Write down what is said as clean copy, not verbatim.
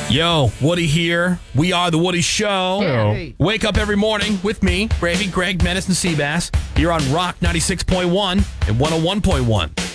Yo, Woody here. We are The Woody Show. Hey. Wake up every morning with me, Gravy, Greg, Menace, and Seabass here on Rock 96.1 and 101.1.